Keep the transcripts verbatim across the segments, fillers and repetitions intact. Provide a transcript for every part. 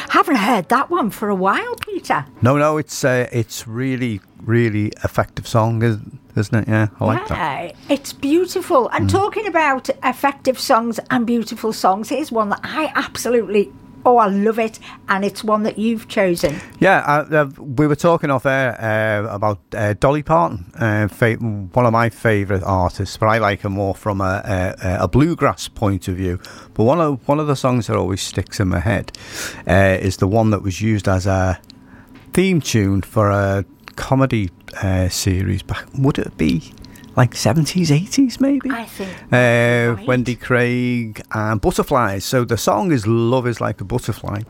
Haven't heard that one for a while, Peter. No, no, it's uh, it's really, really effective song, isn't it? Yeah, I like yeah, that. It's beautiful. And mm. talking about effective songs and beautiful songs, here's one that I absolutely... Oh, I love it, and it's one that you've chosen. Yeah, uh, uh, we were talking off air uh, about uh, Dolly Parton, uh, fa- one of my favourite artists, but I like her more from a, a, a bluegrass point of view. But one of one of the songs that always sticks in my head uh, is the one that was used as a theme tune for a comedy uh, series back. Would it be like seventies, eighties maybe? I think. Uh, right. Wendy Craig and Butterflies. So the song is Love Is Like a Butterfly.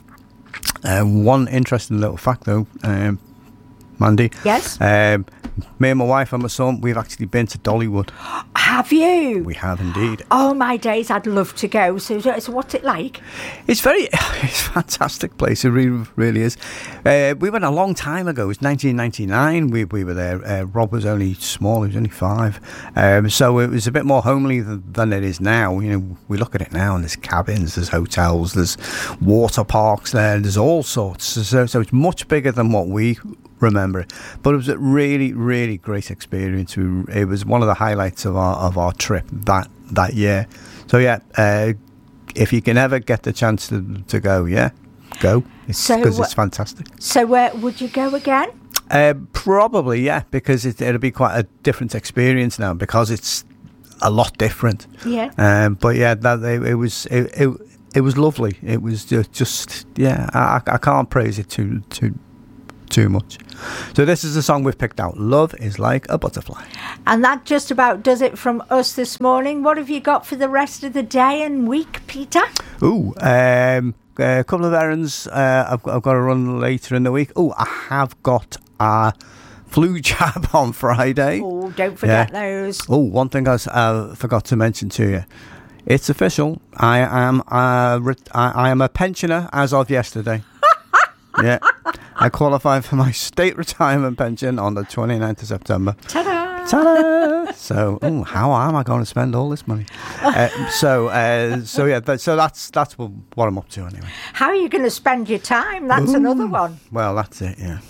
Uh, one interesting little fact though, um, Mandy. Yes? Um, me and my wife and my son, we've actually been to Dollywood. Have you? We have indeed. Oh my days, I'd love to go. So, so what's it like? It's very, it's a fantastic place. It really, really is. Uh, we went a long time ago. It was nineteen ninety-nine. We we were there. Uh, Rob was only small. He was only five. Um, so it was a bit more homely than, than it is now. You know, we look at it now and there's cabins, there's hotels, there's water parks there, there's all sorts. So, so it's much bigger than what we remember it. But it was a really, really great experience. We, it was one of the highlights of our of our trip that that year. So yeah, uh, if you can ever get the chance to to go, yeah, go. It's because so, it's fantastic. So uh, would you go again? Uh, probably, yeah, because it, it'll be quite a different experience now because it's a lot different. Yeah. Um, but yeah, that it, it was it, it it was lovely. It was just, just yeah, I I can't praise it too too. too much. So this is the song we've picked out. Love Is Like a Butterfly. And that just about does it from us this morning. What have you got for the rest of the day and week, Peter? Ooh, um, a couple of errands. Uh, I've, I've got to run later in the week. Oh, I have got a flu jab on Friday. Oh, don't forget yeah. those. Oh, one thing I uh, forgot to mention to you. It's official. I am a, I, I am a pensioner as of yesterday. Yeah, I qualified for my state retirement pension on the twenty-ninth of September. Ta-da! Ta-da! So, ooh, how am I going to spend all this money? Uh, so, uh, so yeah, that, so that's that's what, what I'm up to anyway. How are you going to spend your time? That's ooh. Another one. Well, that's it, yeah.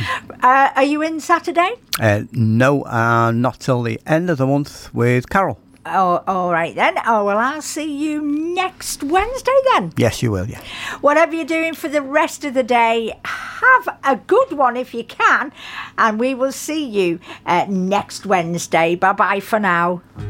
Uh, are you in Saturday? Uh, no, uh, not till the end of the month with Carol. Oh, all right then. Oh, well, I'll see you next Wednesday then. Yes, you will, yeah. Whatever you're doing for the rest of the day, have a good one if you can. And we will see you uh, next Wednesday. Bye-bye for now.